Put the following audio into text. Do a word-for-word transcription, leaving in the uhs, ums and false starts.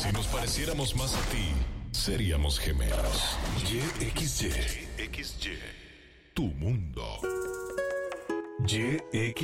Si nos pareciéramos más a ti, seríamos gemelos. Y X Y. Tu mundo. Y X